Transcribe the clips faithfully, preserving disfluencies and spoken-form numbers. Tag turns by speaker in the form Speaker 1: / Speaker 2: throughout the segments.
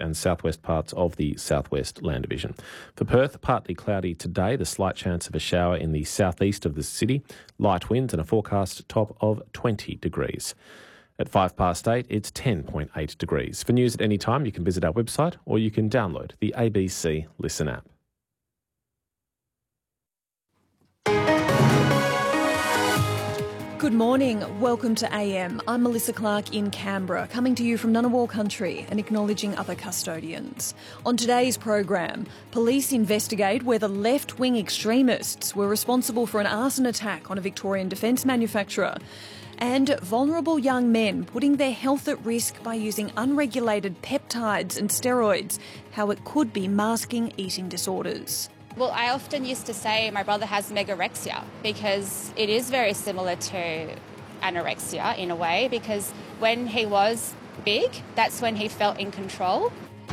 Speaker 1: and southwest parts of the southwest land division. For Perth, partly cloudy today, the slight chance of a shower in the southeast of the city, light winds and a forecast top of twenty degrees. At five past eight, it's ten point eight degrees. For news at any time, you can visit our website or you can download the A B C Listen app.
Speaker 2: Good morning. Welcome to A M. I'm Melissa Clark in Canberra, coming to you from Ngunnawal country and acknowledging other custodians. On today's program, police investigate whether left-wing extremists were responsible for an arson attack on a Victorian defence manufacturer. And vulnerable young men putting their health at risk by using unregulated peptides and steroids, how it could be masking eating disorders.
Speaker 3: Well, I often used to say my brother has megarexia because it is very similar to anorexia in a way, because when he was big, that's when he felt in control.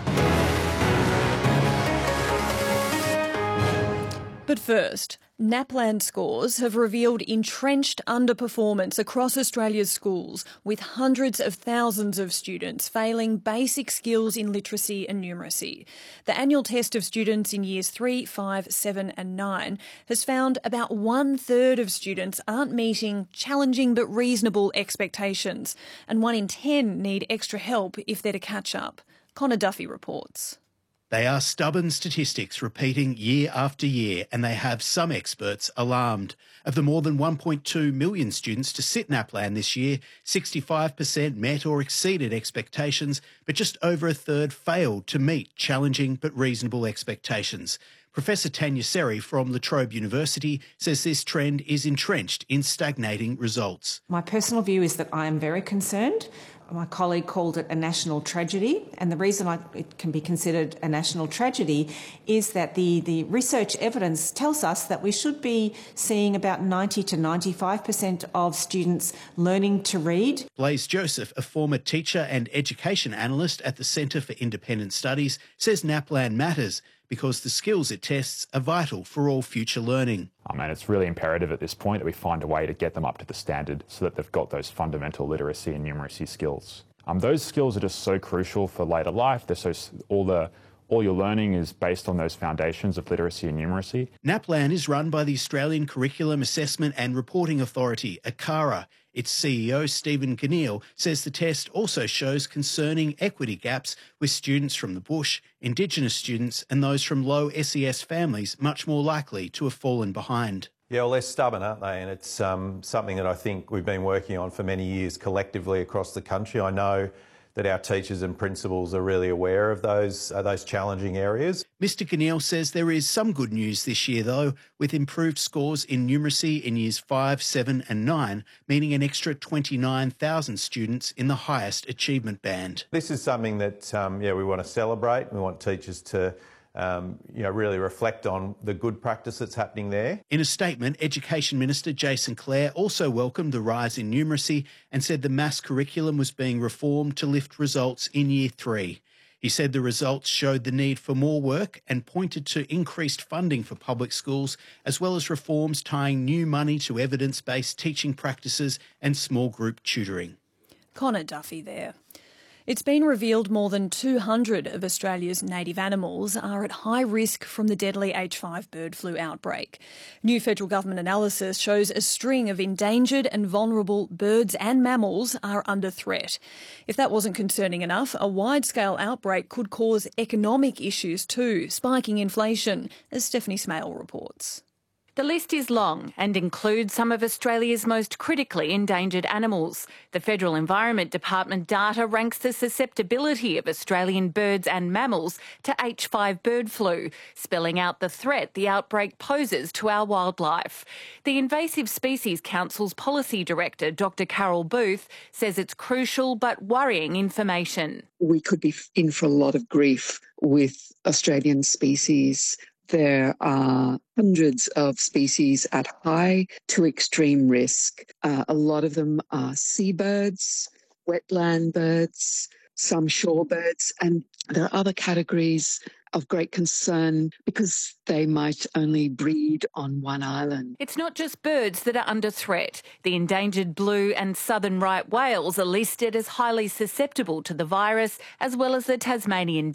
Speaker 2: But first, NAPLAN scores have revealed entrenched underperformance across Australia's schools, with hundreds of thousands of students failing basic skills in literacy and numeracy. The annual test of students in years three, five, seven and nine has found about one-third of students aren't meeting challenging but reasonable expectations, and one in ten need extra help if they're to catch up. Connor Duffy reports.
Speaker 4: They are stubborn statistics repeating year after year, and they have some experts alarmed. Of the more than one point two million students to sit NAPLAN this year, sixty-five percent met or exceeded expectations, but just over a third failed to meet challenging but reasonable expectations. Professor Tanya Seri from La Trobe University says this trend is entrenched in stagnating results.
Speaker 5: My personal view is that I am very concerned. My colleague called it a national tragedy, and the reason I, it can be considered a national tragedy is that the, the research evidence tells us that we should be seeing about ninety to ninety-five percent of students learning to read. Blaise Joseph, a former teacher and education analyst at the Centre for Independent Studies, says NAPLAN matters because the skills it tests are vital for all future learning.
Speaker 6: Um, and it's really imperative at this point that we find a way to get them up to the standard so that they've got those fundamental literacy and numeracy skills. Um, those skills are just so crucial for later life. They're so all the all your learning is based on those foundations of literacy and numeracy. NAPLAN is run by the Australian Curriculum Assessment and Reporting Authority, ACARA. Its C E O, Stephen Ganneil, says the test also shows concerning equity gaps with students from the bush, Indigenous students and those from low S E S families much more likely to have fallen behind.
Speaker 7: Yeah, well, they're stubborn, aren't they? And it's um, something that I think we've been working on for many years collectively across the country. I know that our teachers and principals are really aware of those uh, those challenging areas. Mister Ganneil says there is some good news this year, though, with improved scores in numeracy in years five, seven and nine, meaning an extra twenty-nine thousand students in the highest achievement band. This is something that um, yeah, we want to celebrate. We want teachers to Um, you know, really reflect on the good practice that's happening there. In a statement, Education Minister Jason Clare also welcomed the rise in numeracy and said the maths curriculum was being reformed to lift results in year three. He said the results showed the need for more work and pointed to increased funding for public schools, as well as reforms tying new money to evidence-based teaching practices and small group tutoring.
Speaker 2: Connor Duffy there. It's been revealed more than two hundred of Australia's native animals are at high risk from the deadly H five bird flu outbreak. New federal government analysis shows a string of endangered and vulnerable birds and mammals are under threat. If that wasn't concerning enough, a wide-scale outbreak could cause economic issues too, spiking inflation, as Stephanie Smale reports.
Speaker 8: The list is long and includes some of Australia's most critically endangered animals. The Federal Environment Department data ranks the susceptibility of Australian birds and mammals to H five bird flu, spelling out the threat the outbreak poses to our wildlife. The Invasive Species Council's Policy Director, Doctor Carol Booth, says it's crucial but worrying information.
Speaker 9: We could be in for a lot of grief with Australian species. There are hundreds of species at high to extreme risk. Uh, a lot of them are seabirds, wetland birds, some shorebirds, and there are other categories of great concern because they might only breed on one island.
Speaker 8: It's not just birds that are under threat. The endangered blue and southern right whales are listed as highly susceptible to the virus, as well as the Tasmanian